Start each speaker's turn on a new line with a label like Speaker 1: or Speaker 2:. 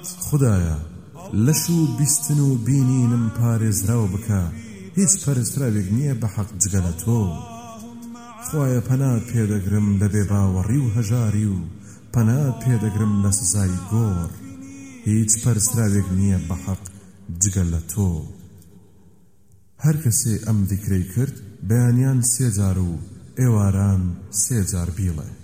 Speaker 1: خدایە لەش و بیستن و بینینم پارێزراو بکە هیچ پەرستراوێک نییە بە حەق جگە لە تۆ خوایە پەنات پێدەگرم لە بێباوەڕی و هەژاری و پەنات پێدەگرم لە سزای گۆڕ هیچ پەرستراوێک نییە بە حەق جگە لە تۆ هەر کەسێ ئەم دیکرەی کرد بەیانیان 3 جار و ئێواران 3 جار بیڵێ